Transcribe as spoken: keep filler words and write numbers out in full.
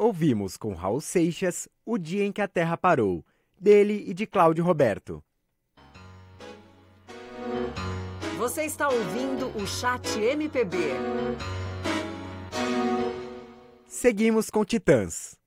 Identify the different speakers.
Speaker 1: ouvimos com Raul Seixas O Dia em que a Terra Parou, dele e de Cláudio Roberto.
Speaker 2: Você está ouvindo o Chat M P B.
Speaker 1: Seguimos com Titãs.